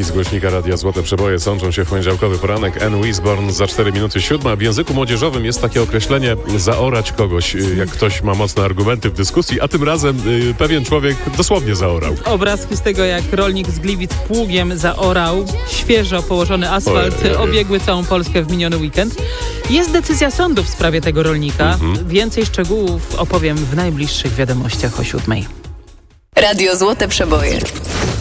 z głośnika Radia Złote Przeboje sączą się w poniedziałkowy poranek. Anne Wisborn za 4 minuty 7. W języku młodzieżowym jest takie określenie zaorać kogoś, jak ktoś ma mocne argumenty w dyskusji, a tym razem pewien człowiek dosłownie zaorał. Obrazki z tego, jak rolnik z Gliwic pługiem zaorał świeżo położony asfalt, obiegły całą Polskę w miniony weekend. Jest decyzja sądu w sprawie tego rolnika. Więcej szczegółów opowiem w najbliższych wiadomościach o 7:00. Radio Złote Przeboje.